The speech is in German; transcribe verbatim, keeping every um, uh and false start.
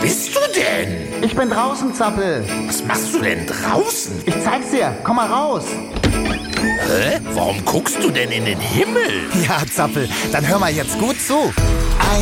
bist du denn? Ich bin draußen, Zappel. Was machst du denn draußen? Ich zeig's dir. Komm mal raus. Hä? Warum guckst du denn in den Himmel? Ja, Zappel, dann hör mal jetzt gut zu.